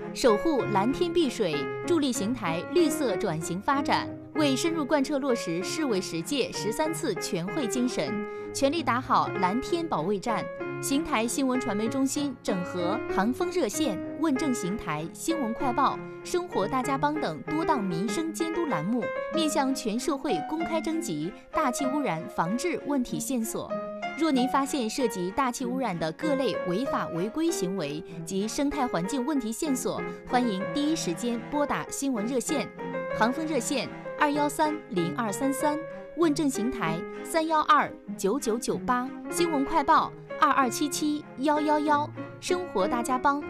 守护蓝天碧水，助力邢台绿色转型发展。为深入贯彻落实市委10届13次全会精神，全力打好蓝天保卫战。邢台新闻传媒中心整合航风热线、问政邢台、新闻快报、生活大家帮等多档民生监督栏目，面向全社会公开征集大气污染防治问题线索。若您发现涉及大气污染的各类违法违规行为及生态环境问题线索，欢迎第一时间拨打新闻热线。航风热线2130233，问政邢台3129998，新闻快报2277111，生活大家帮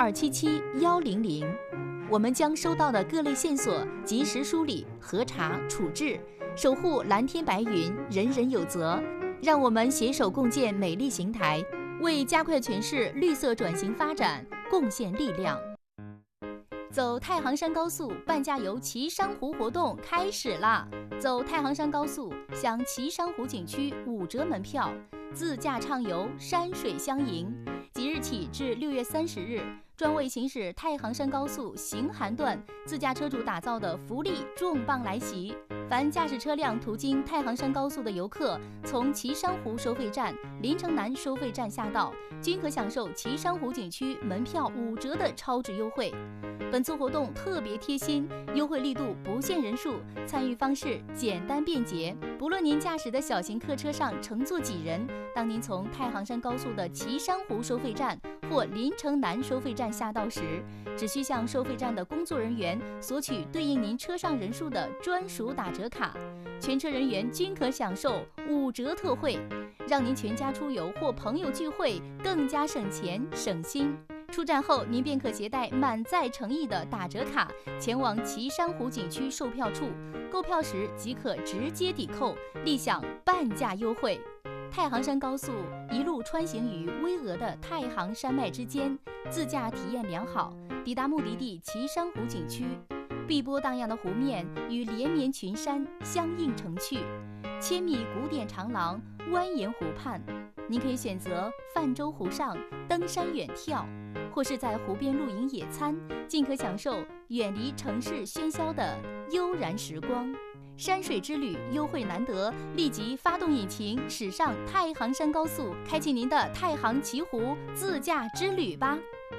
2277100。我们将收到的各类线索及时梳理、核查、处置，守护蓝天白云，人人有责。让我们携手共建美丽邢台，为加快全市绿色转型发展贡献力量。走太行山高速半价游岐山湖活动开始啦！走太行山高速享岐山湖景区5折门票，自驾畅游，山水相迎。即日起至6月30日，专为行驶太行山高速行韩段自驾车主打造的福利重磅来袭！凡驾驶车辆途经太行山高速的游客，从岐山湖收费站、临城南收费站下道，均可享受岐山湖景区门票5折的超值优惠。本次活动特别贴心，优惠力度不限人数，参与方式简单便捷。不论您驾驶的小型客车上乘坐几人，当您从太行山高速的岐山湖收费站或临城南收费站下道时，只需向收费站的工作人员索取对应您车上人数的专属打折卡，全车人员均可享受5折特惠，让您全家出游或朋友聚会更加省钱省心。出站后，您便可携带满载诚意的打折卡前往岐山湖景区售票处，购票时即可直接抵扣，立享半价优惠。太行山高速一路穿行于巍峨的太行山脉之间，自驾体验良好。抵达目的地岐山湖景区，碧波荡漾的湖面与连绵群山相映成趣，千米古典长廊蜿蜒湖畔，您可以选择泛舟湖上登山远眺，或是在湖边露营野餐，尽可享受远离城市喧嚣的悠然时光。山水之旅优惠难得，立即发动引擎驶上太行山高速，开启您的太行奇湖自驾之旅吧。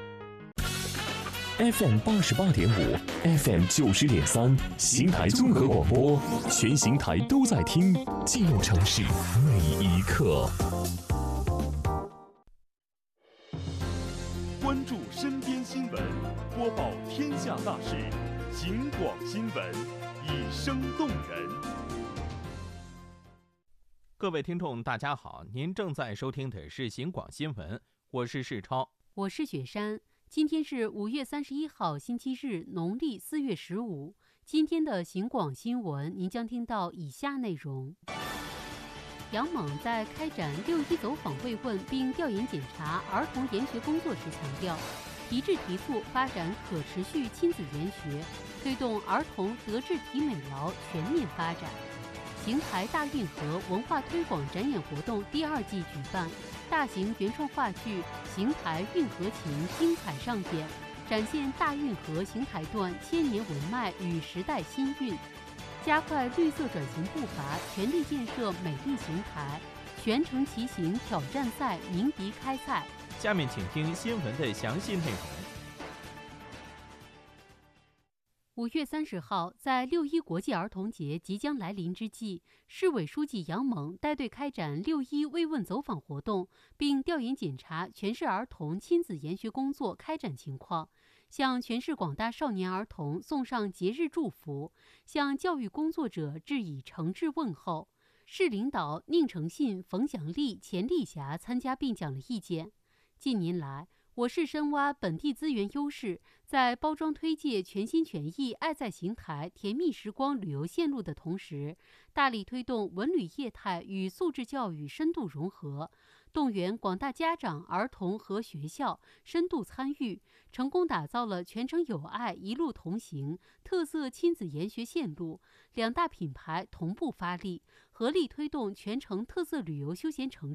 FM 88.5 FM 90.3，邢台综合广播，全邢台都在听，记录城市每一刻。 关注身边新闻，播报天下大事，警广新闻，以声动人。 各位听众，大家好，您正在收听的是警广新闻，我是世超， 我是雪山。今天是5月31号，星期日，农历4月15。今天的警广新闻，您将听到以下内容：杨猛在开展6·1走访慰问并调研检查儿童研学工作时强调，提质提速发展可持续亲子研学，推动儿童德智体美劳全面发展。邢台大运河文化推广展演活动第2季举办，大型原创话剧《邢台运河情》精彩上演，展现大运河邢台段千年文脉与时代新韵，加快绿色转型步伐，全力建设美丽邢台。全程骑行挑战赛鸣笛开赛。 下面请听新闻的详细内容。 5月30号，在6·1国际儿童节即将来临之际，市委书记杨猛带队开展6·1慰问走访活动，并调研检查全市儿童亲子研学工作开展情况，向全市广大少年儿童送上节日祝福，向教育工作者致以诚挚问候。市领导宁成信、冯祥利、钱丽霞参加并讲了意见。近年来，我市深挖本地资源优势，在包装推介全心全意爱在邢台甜蜜时光旅游线路的同时，大力推动文旅业态与素质教育深度融合，动员广大家长、儿童和学校深度参与，成功打造了全程有爱、一路同行特色亲子研学线路。2大品牌同步发力，合力推动全程特色旅游休闲城